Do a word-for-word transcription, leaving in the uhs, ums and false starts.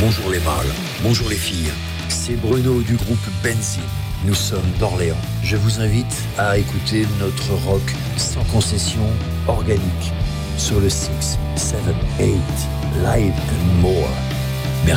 Bonjour les mâles, bonjour les filles. C'est Bruno du groupe Benzine. Nous sommes d'Orléans. Je vous invite à écouter notre rock sans concession, organique, sur le six, sept, eight, Live and More.